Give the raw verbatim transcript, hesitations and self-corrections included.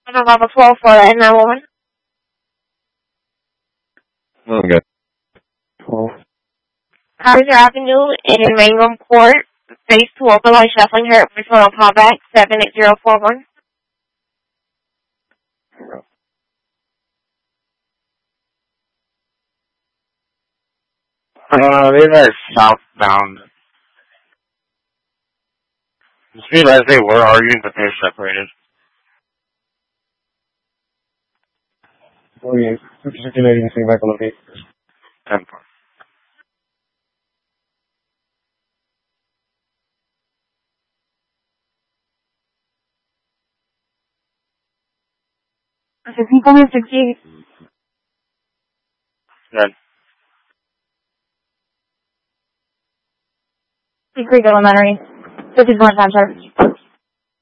On a level twelve for that nine one one. Okay. Twelve. Cars are Avenue in Mangum Court. Phase two open line shuffling here. Return on callback seven eight zero four one. Uh, they are southbound. Just realized they were arguing, but they're separated. forty-eight. Circulating, see if I can locate. ten four. sixty-four sixty-eight. Good. Creek Elementary. fifty-four time, sir.